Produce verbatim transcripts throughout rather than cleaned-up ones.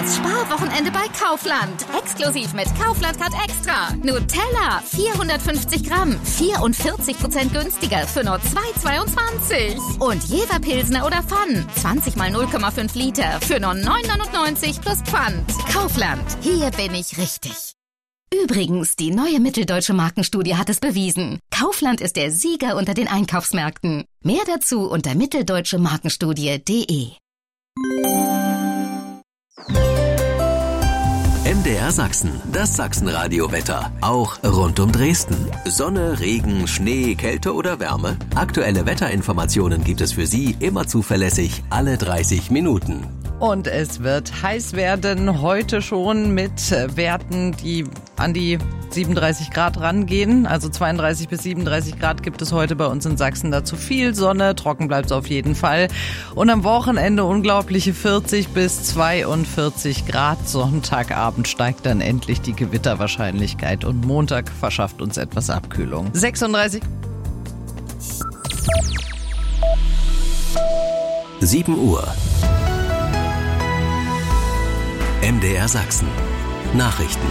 Das Sparwochenende bei Kaufland. Exklusiv mit Kaufland Card Extra. Nutella vierhundertfünfzig Gramm, vierundvierzig Prozent günstiger für nur zwei Euro zweiundzwanzig. Und Jever Pilsner oder Pfann, zwanzig mal null Komma fünf Liter für nur neun Euro neunundneunzig plus Pfand. Kaufland, hier bin ich richtig. Übrigens, die neue Mitteldeutsche Markenstudie hat es bewiesen. Kaufland ist der Sieger unter den Einkaufsmärkten. Mehr dazu unter mitteldeutsche markenstudie punkt de. M D R Sachsen, das Sachsenradio-Wetter. Auch rund um Dresden. Sonne, Regen, Schnee, Kälte oder Wärme. Aktuelle Wetterinformationen gibt es für Sie immer zuverlässig alle dreißig Minuten. Und es wird heiß werden, heute schon mit Werten, die an die siebenunddreißig Grad rangehen. Also zweiunddreißig bis siebenunddreißig Grad gibt es heute bei uns in Sachsen. Dazu viel Sonne, trocken bleibt es auf jeden Fall. Und am Wochenende unglaubliche vierzig bis zweiundvierzig Grad. Sonntagabend steigt dann endlich die Gewitterwahrscheinlichkeit und Montag verschafft uns etwas Abkühlung. sechsunddreißig sieben Uhr. M D R Sachsen. Nachrichten.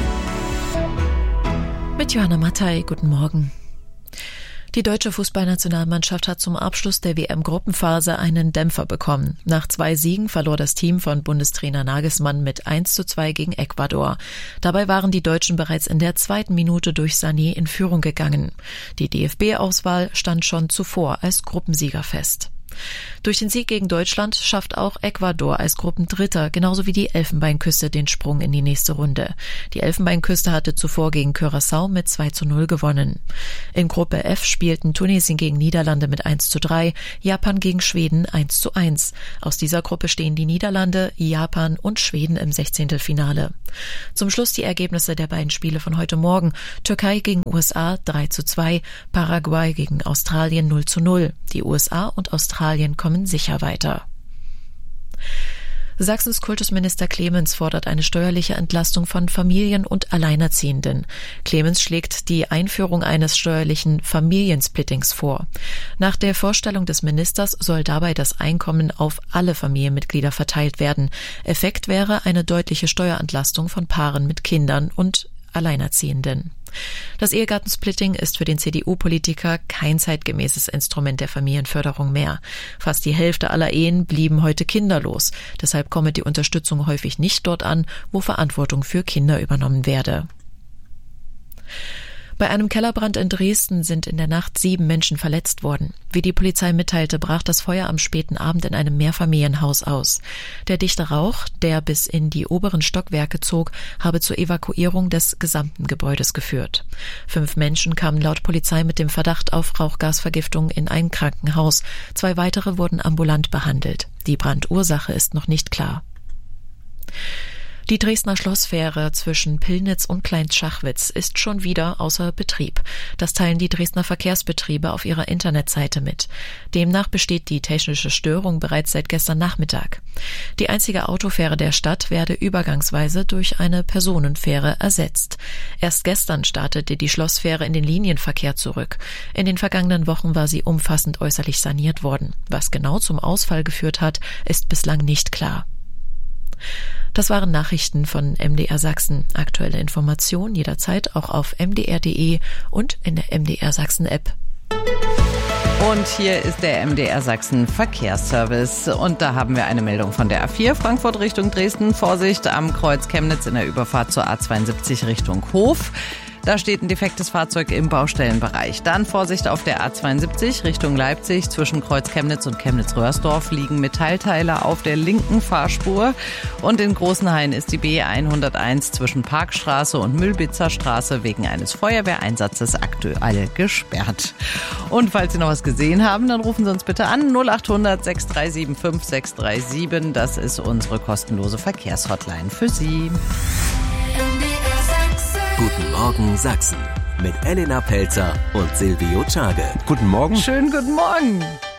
Mit Johanna Mattei, guten Morgen. Die deutsche Fußballnationalmannschaft hat zum Abschluss der W M-Gruppenphase einen Dämpfer bekommen. Nach zwei Siegen verlor das Team von Bundestrainer Nagelsmann mit eins zu zwei gegen Ecuador. Dabei waren die Deutschen bereits in der zweiten Minute durch Sané in Führung gegangen. Die D F B-Auswahl stand schon zuvor als Gruppensieger fest. Durch den Sieg gegen Deutschland schafft auch Ecuador als Gruppendritter, genauso wie die Elfenbeinküste, den Sprung in die nächste Runde. Die Elfenbeinküste hatte zuvor gegen Curaçao mit zwei zu null gewonnen. In Gruppe F spielten Tunesien gegen Niederlande mit eins zu drei, Japan gegen Schweden eins zu eins. Aus dieser Gruppe stehen die Niederlande, Japan und Schweden im Sechzehntelfinale. Zum Schluss die Ergebnisse der beiden Spiele von heute Morgen. Türkei gegen U S A drei zu zwei, Paraguay gegen Australien null zu null. Die U S A und Australien kommen sicher weiter. Sachsens Kultusminister Clemens fordert eine steuerliche Entlastung von Familien und Alleinerziehenden. Clemens schlägt die Einführung eines steuerlichen Familiensplittings vor. Nach der Vorstellung des Ministers soll dabei das Einkommen auf alle Familienmitglieder verteilt werden. Effekt wäre eine deutliche Steuerentlastung von Paaren mit Kindern und Alleinerziehenden. Das Ehegattensplitting ist für den C D U-Politiker kein zeitgemäßes Instrument der Familienförderung mehr. Fast die Hälfte aller Ehen blieben heute kinderlos. Deshalb komme die Unterstützung häufig nicht dort an, wo Verantwortung für Kinder übernommen werde. Bei einem Kellerbrand in Dresden sind in der Nacht sieben Menschen verletzt worden. Wie die Polizei mitteilte, brach das Feuer am späten Abend in einem Mehrfamilienhaus aus. Der dichte Rauch, der bis in die oberen Stockwerke zog, habe zur Evakuierung des gesamten Gebäudes geführt. Fünf Menschen kamen laut Polizei mit dem Verdacht auf Rauchgasvergiftung in ein Krankenhaus. Zwei weitere wurden ambulant behandelt. Die Brandursache ist noch nicht klar. Die Dresdner Schlossfähre zwischen Pillnitz und Kleinschachwitz ist schon wieder außer Betrieb. Das teilen die Dresdner Verkehrsbetriebe auf ihrer Internetseite mit. Demnach besteht die technische Störung bereits seit gestern Nachmittag. Die einzige Autofähre der Stadt werde übergangsweise durch eine Personenfähre ersetzt. Erst gestern startete die Schlossfähre in den Linienverkehr zurück. In den vergangenen Wochen war sie umfassend äußerlich saniert worden. Was genau zum Ausfall geführt hat, ist bislang nicht klar. Das waren Nachrichten von M D R Sachsen. Aktuelle Informationen jederzeit auch auf m d r punkt d e und in der M D R Sachsen App. Und hier ist der M D R Sachsen Verkehrsservice. Und da haben wir eine Meldung von der A vier Frankfurt Richtung Dresden. Vorsicht am Kreuz Chemnitz in der Überfahrt zur A zweiundsiebzig Richtung Hof. Da steht ein defektes Fahrzeug im Baustellenbereich. Dann Vorsicht auf der A zweiundsiebzig Richtung Leipzig. Zwischen Kreuz Chemnitz und Chemnitz-Röhrsdorf liegen Metallteile auf der linken Fahrspur. Und in Großenhain ist die B hunderteins zwischen Parkstraße und Mühlbitzer Straße wegen eines Feuerwehreinsatzes aktuell gesperrt. Und falls Sie noch was gesehen haben, dann rufen Sie uns bitte an null acht hundert sechs drei sieben fünf sechs drei sieben. Das ist unsere kostenlose Verkehrshotline für Sie. Guten Morgen Sachsen mit Elena Pelzer und Silvio Czage. Guten Morgen. Schönen guten Morgen.